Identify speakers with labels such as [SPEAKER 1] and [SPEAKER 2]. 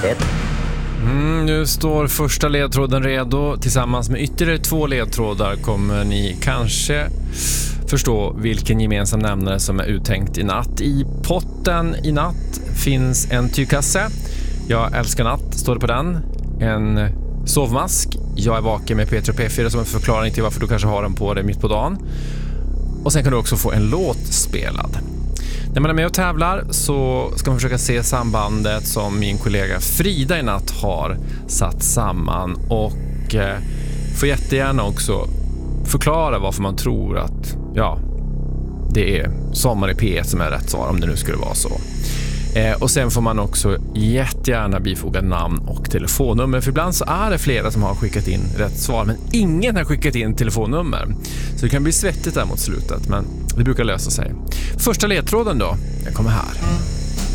[SPEAKER 1] 1.
[SPEAKER 2] Nu står första ledtråden redo. Tillsammans med ytterligare 2 ledtrådar kommer ni kanske förstå vilken gemensam nämnare som är uttänkt i natt. I potten i natt finns en tygkasse. Jag älskar natt, står det på den. En sovmask. Jag är vaken med Peter och P4 som en förklaring till varför du kanske har den på dig mitt på dagen. Och sen kan du också få en låt spelad. När man är med och tävlar så ska man försöka se sambandet som min kollega Frida i natt har satt samman. Och får jättegärna också förklara varför man tror att det är Sommar i P1 som är rätt svar, om det nu skulle vara så. Och sen får man också jättegärna bifoga namn och telefonnummer. För ibland så är det flera som har skickat in rätt svar, men ingen har skickat in telefonnummer. Så det kan bli svettigt där mot slutet, men det brukar lösa sig. Första ledtråden då, den kommer här.